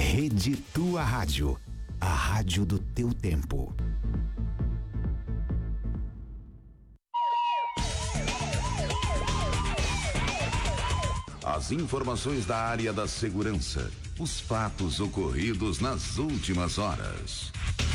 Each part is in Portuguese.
Rede Tua Rádio, a rádio do teu tempo. As informações da área da segurança, os fatos ocorridos nas últimas horas.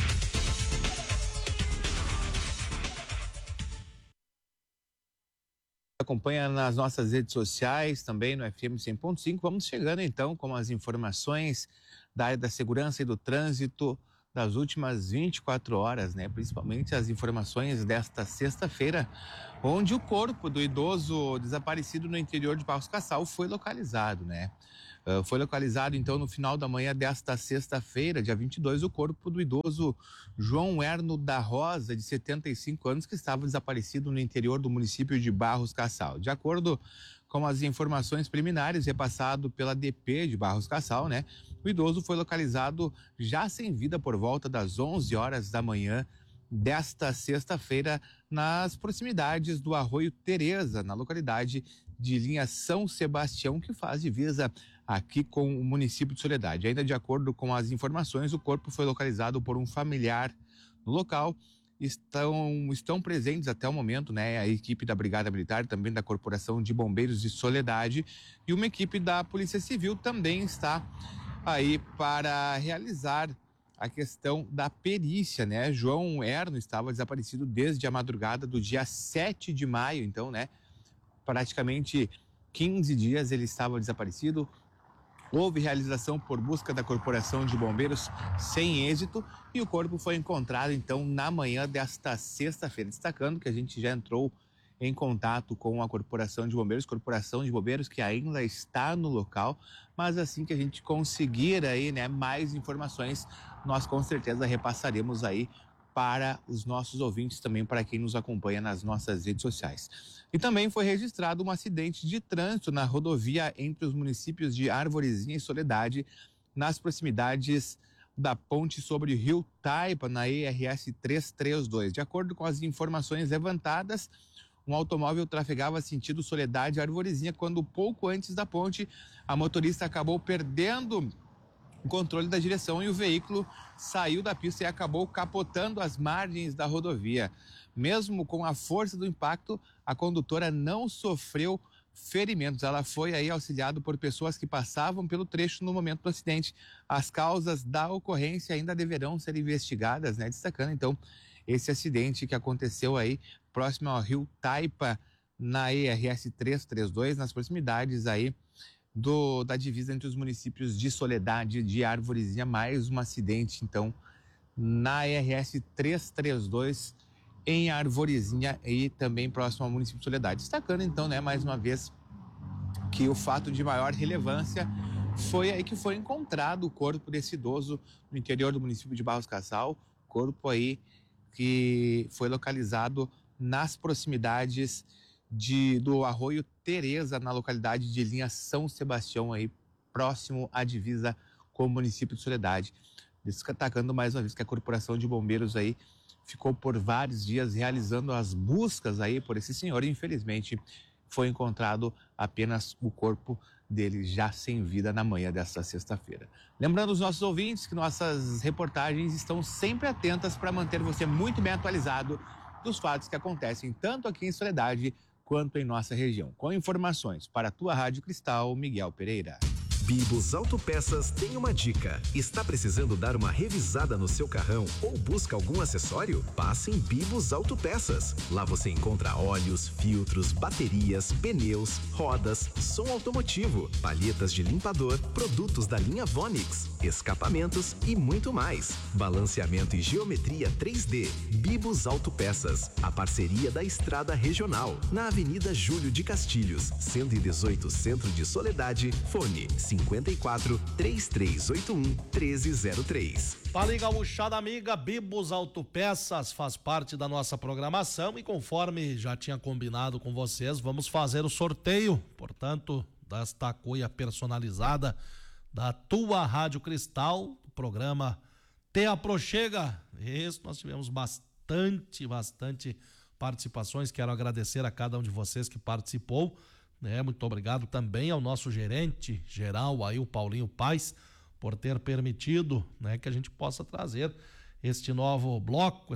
Acompanha nas nossas redes sociais, também no FM 100.5. Vamos chegando então com as informações da área da segurança e do trânsito das últimas 24 horas, né? Principalmente as informações desta sexta-feira, onde o corpo do idoso desaparecido no interior de Barros Cassal foi localizado, né? Foi localizado então no final da manhã desta sexta-feira, dia 22, o corpo do idoso João Erno da Rosa, de 75 anos, que estava desaparecido no interior do município de Barros Cassal. De acordo com as informações preliminares repassado pela DP de Barros Cassal, né? O idoso foi localizado já sem vida por volta das 11 horas da manhã desta sexta-feira nas proximidades do Arroio Tereza, na localidade de Linha São Sebastião, que faz divisa aqui com o município de Soledade. Ainda de acordo com as informações, o corpo foi localizado por um familiar no local. Estão presentes até o momento, né, a equipe da Brigada Militar, também da Corporação de Bombeiros de Soledade, e uma equipe da Polícia Civil também está aí para realizar a questão da perícia, né? João Erno estava desaparecido desde a madrugada do dia 7 de maio, então, né, praticamente 15 dias ele estava desaparecido. Houve realização por busca da Corporação de Bombeiros sem êxito e o corpo foi encontrado então na manhã desta sexta-feira. Destacando que a gente já entrou em contato com a Corporação de Bombeiros que ainda está no local, mas assim que a gente conseguir aí, né, mais informações, nós com certeza repassaremos aí para os nossos ouvintes, também para quem nos acompanha nas nossas redes sociais. E também foi registrado um acidente de trânsito na rodovia entre os municípios de Arvorezinha e Soledade, nas proximidades da ponte sobre o Rio Taipa, na ERS 332. De acordo com as informações levantadas, um automóvel trafegava sentido Soledade Arvorezinha quando, pouco antes da ponte, a motorista acabou perdendo o controle da direção e o veículo saiu da pista e acabou capotando as margens da rodovia. Mesmo com a força do impacto, a condutora não sofreu ferimentos. Ela foi aí auxiliada por pessoas que passavam pelo trecho no momento do acidente. As causas da ocorrência ainda deverão ser investigadas, né? Destacando então esse acidente que aconteceu aí próximo ao Rio Taipa, na ERS 332, nas proximidades aí da divisa entre os municípios de Soledade e de Arvorezinha. Mais um acidente então na ERS 332 em Arvorezinha e também próximo ao município de Soledade. Destacando então, né, mais uma vez, que o fato de maior relevância foi aí que foi encontrado o corpo desse idoso no interior do município de Barros Cassal, corpo aí que foi localizado nas proximidades do Arroio Tereza, na localidade de Linha São Sebastião, aí próximo à divisa com o município de Soledade. Destacando mais uma vez que a Corporação de Bombeiros aí ficou por vários dias realizando as buscas aí por esse senhor e infelizmente foi encontrado apenas o corpo dele já sem vida na manhã desta sexta-feira. Lembrando os nossos ouvintes que nossas reportagens estão sempre atentas para manter você muito bem atualizado dos fatos que acontecem tanto aqui em Soledade quanto em nossa região. Com informações para a tua Rádio Cristal, Miguel Pereira. Bibos Autopeças tem uma dica. Está precisando dar uma revisada no seu carrão ou busca algum acessório? Passe em Bibos Autopeças. Lá você encontra óleos, filtros, baterias, pneus, rodas, som automotivo, palhetas de limpador, produtos da linha Vonix, escapamentos e muito mais. Balanceamento e geometria 3D. Bibos Autopeças. A parceria da Estrada Regional. Na Avenida Júlio de Castilhos, 118, Centro de Soledade. Fone 54 3381 1303. Fala aí, gauchada amiga, Bibos Autopeças faz parte da nossa programação e conforme já tinha combinado com vocês, vamos fazer o sorteio, portanto, desta cuia personalizada da tua Rádio Cristal, o programa Te Aproxega. Isso, nós tivemos bastante participações, quero agradecer a cada um de vocês que participou. Muito obrigado também ao nosso gerente geral, aí o Paulinho Paz, por ter permitido, né, que a gente possa trazer este novo bloco,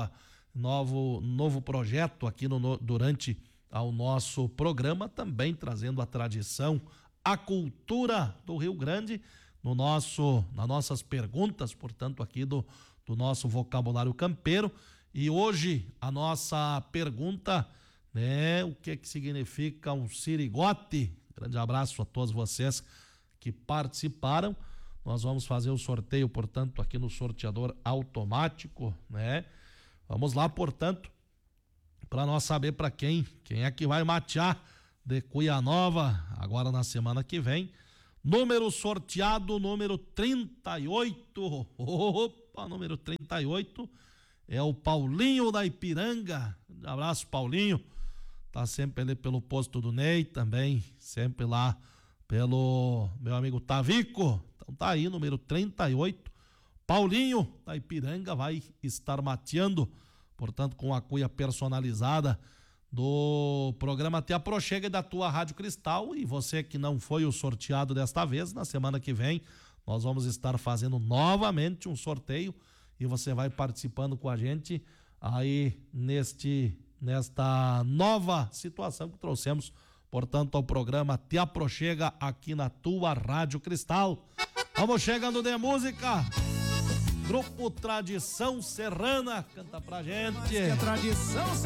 novo projeto aqui durante ao nosso programa, também trazendo a tradição, a cultura do Rio Grande nas nossas perguntas, portanto, aqui do nosso vocabulário campeiro. E hoje a nossa pergunta, né, o que significa um sirigote? Grande abraço a todos vocês que participaram. Nós vamos fazer o sorteio, portanto, aqui no sorteador automático, né? Vamos lá, portanto, para nós saber para quem é que vai matear de Cuianova agora na semana que vem. Número sorteado, número 38. Opa, número 38 é o Paulinho da Ipiranga. Um abraço, Paulinho. Tá sempre ali pelo posto do Ney também, sempre lá pelo meu amigo Tavico. Então tá aí, número 38. Paulinho da Ipiranga vai estar mateando, portanto, com a cuia personalizada do programa Te Aproxega da tua Rádio Cristal. E você que não foi o sorteado desta vez, na semana que vem nós vamos estar fazendo novamente um sorteio e você vai participando com a gente aí nesta nova situação que trouxemos, portanto, ao programa Te Aproxega aqui na tua Rádio Cristal. Vamos chegando de música. Grupo Tradição Serrana canta pra gente. Que a tradição